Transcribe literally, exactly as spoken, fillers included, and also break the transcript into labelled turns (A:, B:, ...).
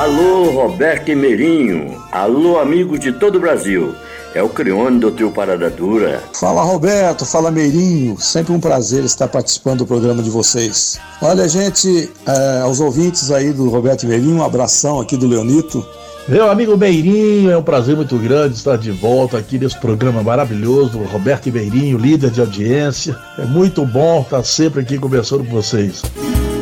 A: Alô, Roberto e Meirinho. Alô, amigos de todo o Brasil. É o Crione do Trio Parada Dura.
B: Fala, Roberto, fala, Meirinho. Sempre um prazer estar participando do programa de vocês. Olha, gente, é, aos ouvintes aí do Roberto e Meirinho, um abração aqui do Leonito.
C: Meu amigo Meirinho, é um prazer muito grande estar de volta aqui nesse programa maravilhoso, Roberto e Meirinho, líder de audiência. É muito bom estar sempre aqui conversando com vocês.